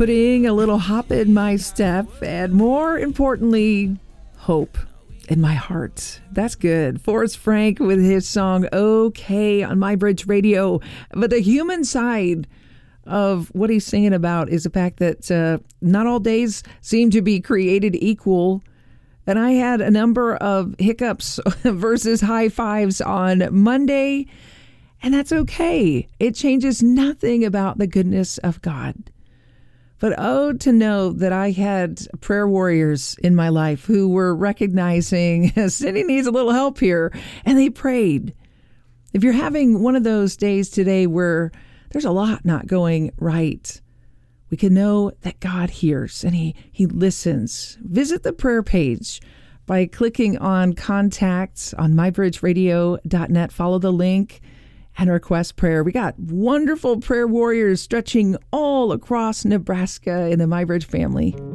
putting a little hop in my step, and more importantly, hope in my heart. That's good. Forrest Frank with his song "Okay" on My Bridge Radio. But the human side of what he's singing about is the fact that not all days seem to be created equal. And I had a number of hiccups versus high fives on Monday, and that's okay. It changes nothing about the goodness of God. But oh, to know that I had prayer warriors in my life who were recognizing Cindy needs a little help here, and they prayed. If you're having one of those days today where there's a lot not going right, we can know that God hears and He listens. Visit the prayer page by clicking on contacts on mybridgeradio.net. Follow the link and request prayer. We got wonderful prayer warriors stretching all across Nebraska in the MyBridge family.